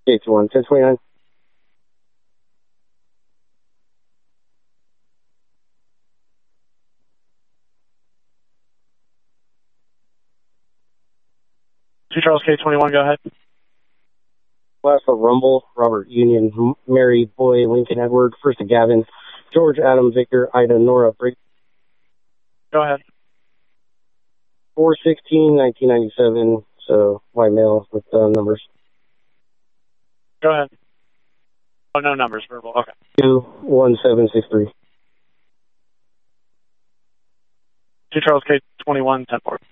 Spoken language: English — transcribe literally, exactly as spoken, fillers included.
K two one, ten twenty-nine. Two Charles K twenty-one, go ahead. Last of Rumble, Robert Union, Mary, Boy, Lincoln, Edward, First of Gavin, George, Adam, Victor, Ida, Nora, Break. Go ahead. four sixteen, nineteen ninety-seven, so white male with uh, numbers. Go ahead. Oh, no numbers, verbal. Okay. two one seven six three. Two Charles K twenty-one, ten four.